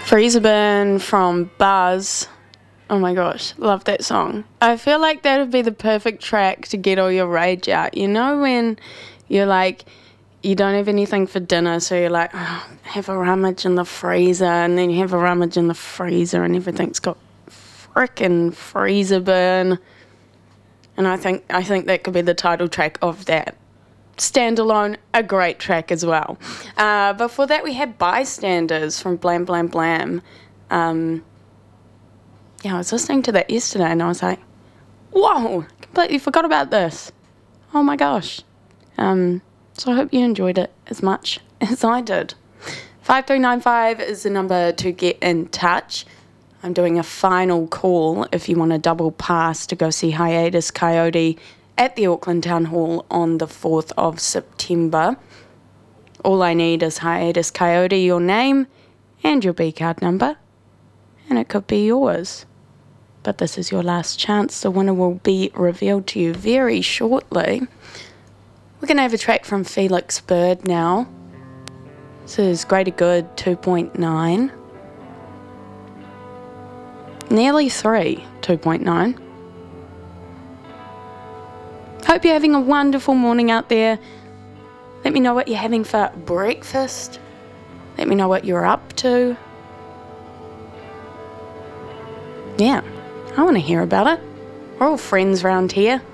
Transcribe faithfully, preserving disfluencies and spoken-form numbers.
Freezer Burn from Buzz. Oh my gosh, love that song. I feel like that would be the perfect track to get all your rage out. You know when you're like, you don't have anything for dinner, so you're like, oh, have a rummage in the freezer, and then you have a rummage in the freezer and everything's got frickin' freezer burn. And I think I think that could be the title track of that. Standalone, a great track as well. Uh, before that, we had Bystanders from Blam Blam Blam. Um, yeah, I was listening to that yesterday and I was like, whoa, completely forgot about this. Oh my gosh. Um, so I hope you enjoyed it as much as I did. five three nine five is the number to get in touch. I'm doing a final call if you want a double pass to go see Hiatus Coyote at the Auckland Town Hall on the fourth of September. All I need is Hiatus Coyote, your name, and your B-card number, and it could be yours. But this is your last chance. The winner will be revealed to you very shortly. We're going to have a track from Felix Bird now. This is Greater Good two point nine. Nearly three, two point nine. Hope you're having a wonderful morning out there. Let me know what you're having for breakfast. Let me know what you're up to. Yeah, I want to hear about it. We're all friends around here.